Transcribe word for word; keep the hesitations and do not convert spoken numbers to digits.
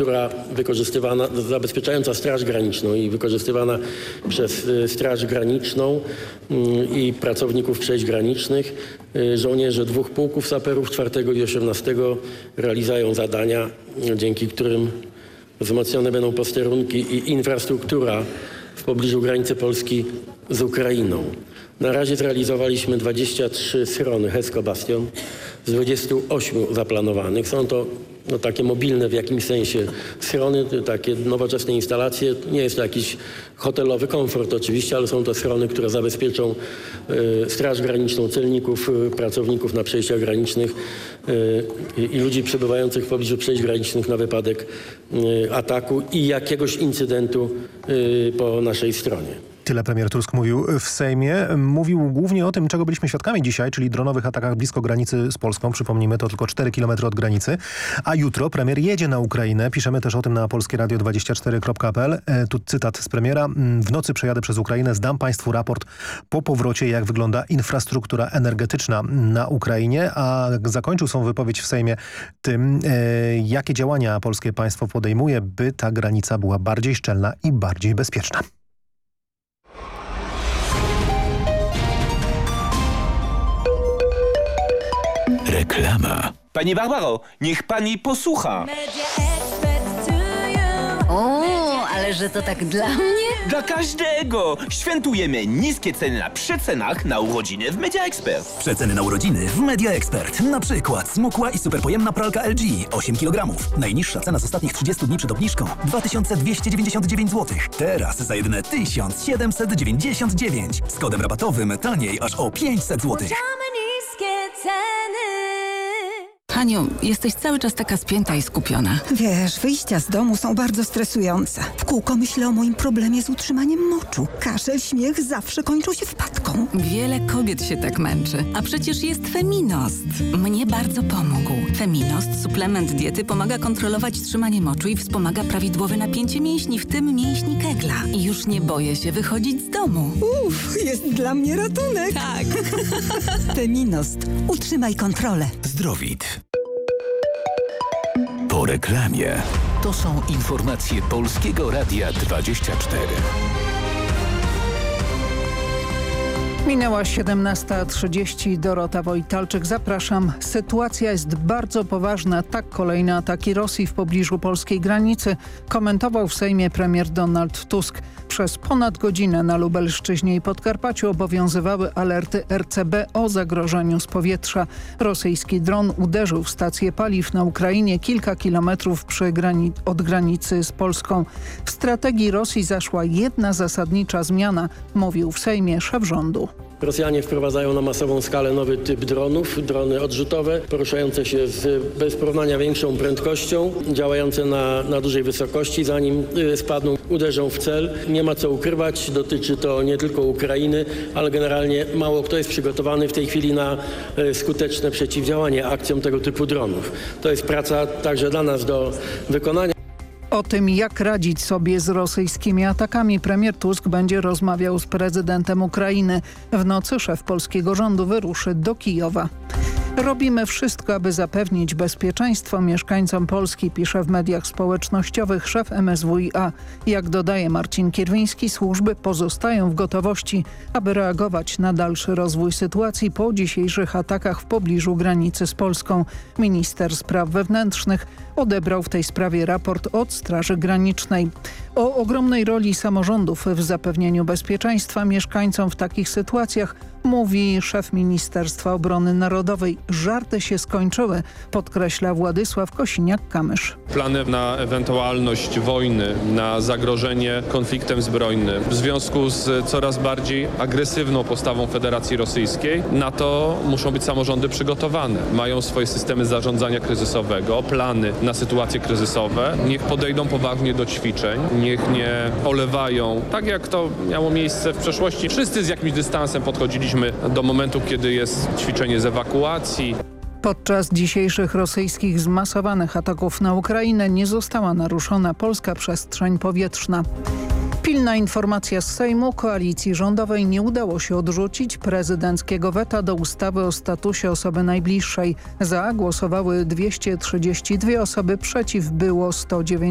infrastruktura wykorzystywana, zabezpieczająca Straż Graniczną i wykorzystywana przez Straż Graniczną i pracowników przejść granicznych. Żołnierze dwóch pułków saperów czwartego i osiemnastego realizują zadania, dzięki którym wzmocnione będą posterunki i infrastruktura w pobliżu granicy Polski z Ukrainą. Na razie zrealizowaliśmy dwadzieścia trzy schrony Hesko Bastion z dwudziestu ośmiu zaplanowanych. Są to no, takie mobilne w jakimś sensie schrony, takie nowoczesne instalacje. Nie jest to jakiś hotelowy komfort oczywiście, ale są to schrony, które zabezpieczą y, Straż Graniczną, celników, y, pracowników na przejściach granicznych y, i ludzi przebywających w pobliżu przejść granicznych na wypadek y, ataku i jakiegoś incydentu y, po naszej stronie. Tyle premier Tusk mówił w Sejmie. Mówił głównie o tym, czego byliśmy świadkami dzisiaj, czyli dronowych atakach blisko granicy z Polską. Przypomnijmy, to tylko cztery kilometry od granicy. A jutro premier jedzie na Ukrainę. Piszemy też o tym na polskie radio dwadzieścia cztery kropka p l. E, tu cytat z premiera. W nocy przejadę przez Ukrainę, zdam państwu raport po powrocie, jak wygląda infrastruktura energetyczna na Ukrainie. A zakończył swą wypowiedź w Sejmie tym, e, jakie działania polskie państwo podejmuje, by ta granica była bardziej szczelna i bardziej bezpieczna. Reklama. Pani Barbaro, niech pani posłucha. O, ale że to tak dla mnie? Dla każdego! Świętujemy niskie ceny na przecenach na urodziny w Media Expert. Przeceny na urodziny w Media Expert. Na przykład smukła i superpojemna pralka L G osiem kilogramów. Najniższa cena z ostatnich trzydziestu dni przed obniżką dwa tysiące dwieście dziewięćdziesiąt dziewięć złotych. Teraz za jedyne tysiąc siedemset dziewięćdziesiąt dziewięć. Z kodem rabatowym taniej aż o pięćset złotych. Niskie ceny. Haniu, jesteś cały czas taka spięta i skupiona. Wiesz, wyjścia z domu są bardzo stresujące. W kółko myślę o moim problemie z utrzymaniem moczu. Kaszel, śmiech zawsze kończą się wpadką. Wiele kobiet się tak męczy. A przecież jest Feminost. Mnie bardzo pomógł. Feminost, suplement diety, pomaga kontrolować trzymanie moczu i wspomaga prawidłowe napięcie mięśni, w tym mięśni kegla. I już nie boję się wychodzić z domu. Uff, jest dla mnie ratunek. Tak. Feminost. Utrzymaj kontrolę. Zdrowit. Po reklamie. To są informacje Polskiego Radia dwadzieścia cztery. Minęła siedemnasta trzydzieści. Dorota Wojtalczyk, zapraszam. Sytuacja jest bardzo poważna. Tak, kolejne ataki Rosji w pobliżu polskiej granicy komentował w Sejmie premier Donald Tusk. Przez ponad godzinę na Lubelszczyźnie i Podkarpaciu obowiązywały alerty R C B o zagrożeniu z powietrza. Rosyjski dron uderzył w stację paliw na Ukrainie kilka kilometrów przy grani- od granicy z Polską. W strategii Rosji zaszła jedna zasadnicza zmiana, mówił w Sejmie szef rządu. Rosjanie wprowadzają na masową skalę nowy typ dronów, drony odrzutowe, poruszające się z bez porównania większą prędkością, działające na, na dużej wysokości, zanim y, spadną, uderzą w cel. Nie ma co ukrywać, dotyczy to nie tylko Ukrainy, ale generalnie mało kto jest przygotowany w tej chwili na y, skuteczne przeciwdziałanie akcjom tego typu dronów. To jest praca także dla nas do wykonania. O tym, jak radzić sobie z rosyjskimi atakami, premier Tusk będzie rozmawiał z prezydentem Ukrainy. W nocy szef polskiego rządu wyruszy do Kijowa. Robimy wszystko, aby zapewnić bezpieczeństwo mieszkańcom Polski, pisze w mediach społecznościowych szef M S W i A. Jak dodaje Marcin Kierwiński, służby pozostają w gotowości, aby reagować na dalszy rozwój sytuacji po dzisiejszych atakach w pobliżu granicy z Polską. Minister spraw wewnętrznych odebrał w tej sprawie raport od Straży Granicznej. O ogromnej roli samorządów w zapewnieniu bezpieczeństwa mieszkańcom w takich sytuacjach mówi szef Ministerstwa Obrony Narodowej. Żarty się skończyły, podkreśla Władysław Kosiniak-Kamysz. Plany na ewentualność wojny, na zagrożenie konfliktem zbrojnym w związku z coraz bardziej agresywną postawą Federacji Rosyjskiej, na to muszą być samorządy przygotowane. Mają swoje systemy zarządzania kryzysowego, plany na sytuacje kryzysowe. Niech podejdą poważnie do ćwiczeń, niech nie olewają, tak jak to miało miejsce w przeszłości. Wszyscy z jakimś dystansem podchodziliśmy do momentu, kiedy jest ćwiczenie z ewakuacji. Podczas dzisiejszych rosyjskich zmasowanych ataków na Ukrainę nie została naruszona polska przestrzeń powietrzna. Pilna informacja z Sejmu. Koalicji rządowej nie udało się odrzucić prezydenckiego weta do ustawy o statusie osoby najbliższej. Za głosowały dwieście trzydzieści dwie osoby, przeciw było sto dziewięć.